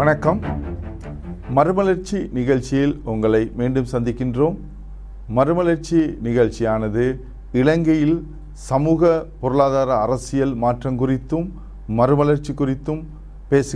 வணக்கம். மறுமலர்ச்சி நிகழ்ச்சியில் உங்களை மீண்டும் சந்திக்கின்றோம். மறுமலர்ச்சி நிகழ்ச்சியானது இலங்கையில் சமூக பொருளாதார அரசியல் மாற்றம் குறித்தும் மறுமலர்ச்சி குறித்தும் பேசுகிறது.